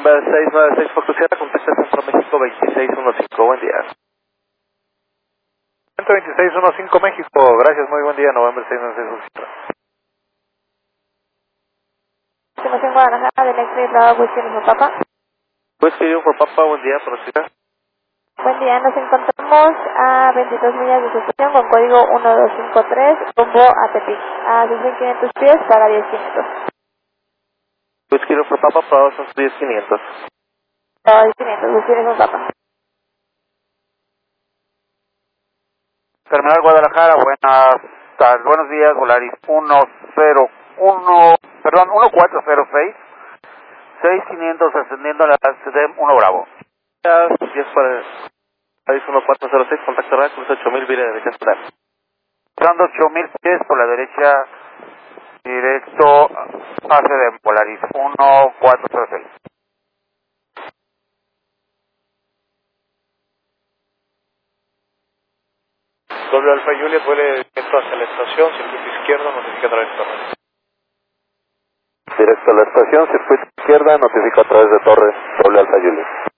November 696 Fox Sierra, contacta Centro México 2615, buen día. Centro 2615 México, gracias, muy buen día, November 696 Fox Sierra. Estamos en Guadalajara, de Nexus, la Whisky for Papa. Whisky for Papa, buen día, proceda. Buen día, nos encontramos a 22 millas de su estación con código 1253, rumbo a Tepic, a 6.500 pies para 10.500. Whisky for Papa, para 10.500. Para 10.500, Whisky for Papa. Terminal Guadalajara, buenos días, Volaris 1406, 6500 ascendiendo a la CDM 1 Bravo. Gracias para País 1406, contacto radio, cruz 8000, vía derecha central. Cruzando 8000 pies por la derecha, directo a CDM, Volaris 1406. W Alfa Juliet, vuele directo hacia la estación, circuito izquierdo, notifica a través de torre. Directo a la estación, circuito izquierda, notifica a través de torre, W Alfa Juliet.